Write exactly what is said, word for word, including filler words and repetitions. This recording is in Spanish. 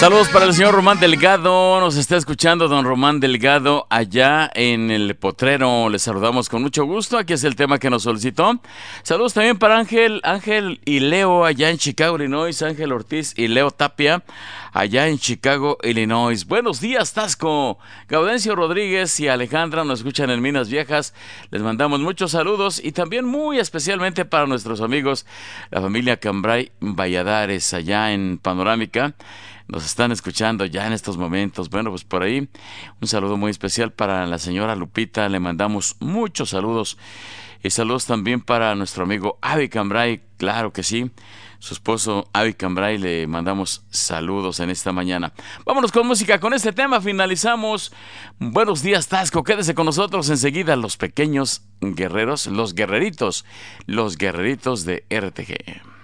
Saludos para el señor Román Delgado, nos está escuchando don Román Delgado allá en el Potrero, le saludamos con mucho gusto, aquí es el tema que nos solicitó. Saludos también para Ángel, Ángel y Leo allá en Chicago, Illinois, Ángel Ortiz y Leo Tapia allá en Chicago, Illinois. Buenos días, Tasco. Gaudencio Rodríguez y Alejandra nos escuchan en Minas Viejas, les mandamos muchos saludos y también muy especialmente para nuestros amigos, la familia Cambray Valladares allá en Panorámica. Nos están escuchando ya en estos momentos. Bueno, pues por ahí un saludo muy especial para la señora Lupita. Le mandamos muchos saludos. Y saludos también para nuestro amigo Avi Cambray. Claro que sí. Su esposo Avi Cambray, le mandamos saludos en esta mañana. Vámonos con música. Con este tema finalizamos. Buenos días, Tasco. Quédese con nosotros enseguida. Los pequeños guerreros, los guerreritos. Los guerreritos de R T G.